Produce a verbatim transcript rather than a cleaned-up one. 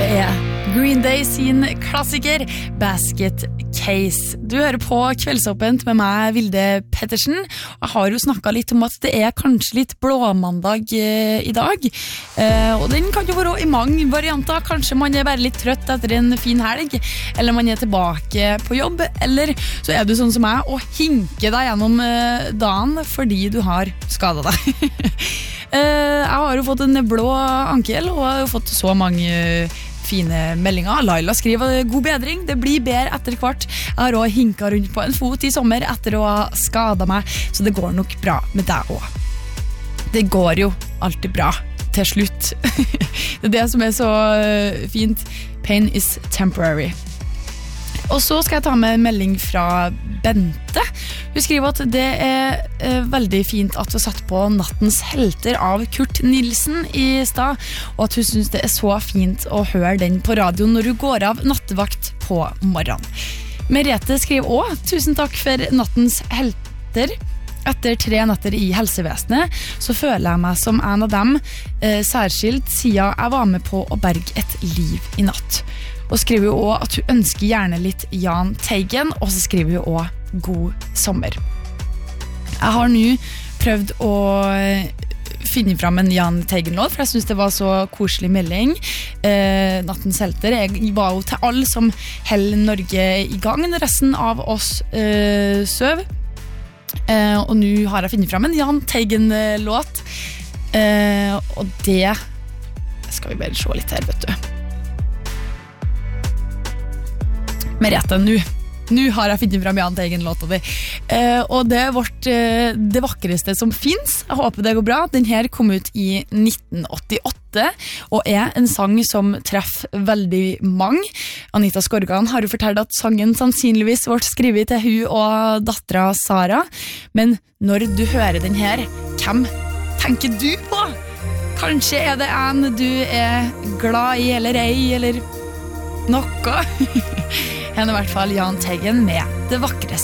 er Green Day sin klassiker Basket Case. Du hører på Kveldsåpent med meg, Vilde Pettersen. Jeg har jo snakket litt om at det er kanskje litt blåmandag eh, i dag. Eh, og den kan jo være i mange varianter. Kanskje man er bare litt trøtt etter en fin helg, eller man er tilbake på jobb, eller så er du sånn som meg og hinker deg gjennom eh, dagen fordi du har skadet deg. eh, jeg har jo fått en blå ankel, og jeg har jo fått så mange fine meldinger. Laila skriver god bedring, det blir bedre etter hvert. Jeg har også hinket rundt på en fot i sommer etter å ha skadet meg, så det går nok bra med deg også. Det går jo alltid bra til slutt. Det er det som er så fint. Pain is temporary. Og så skal jeg ta med en melding fra Bente. Hun skriver at det er eh, veldig fint at du har satt på Nattens helter av Kurt Nilsen i stad, og at hun synes det er så fint å høre den på radioen når du går av nattevakt på morgenen. Merete skriver også, tusen takk for Nattens helter. Etter tre netter i helsevesenet så føler jeg meg som en av dem, eh, særskilt siden jeg var med på å berge et liv i natt. Og skriver jo også at hun ønsker gjerne litt Jahn Teigen, og så skriver hun også god sommer. Jeg har nå prøvd å finne fram en Jahn Teigen-låt, for jeg synes det var så koselig melding. Eh, Nattens helter jeg var jo til alle som holder Norge i gang, resten av oss eh, søv. Eh, og nå har jeg funnet fram en Jahn Teigen-låt, eh, og det skal vi bare se litt her, vet du. Merete, nu, nu har jeg funnet frem Jahn Teigen-låta di. Eh, og det er vårt, eh, det vakreste som finnes. Jeg håper det går bra. Den her kom ut i nitten åttiåtte, og er en sang som treffer veldig mange. Anita Skorgan har jo fortalt at sangen sannsynligvis ble skrevet til hun og dattera Sara. Men når du hører den her, hvem tenker du på? Kanskje er det en du er glad i, eller ei, eller noe. Henne i hvert fall Jahn Teigen med Det vakreste.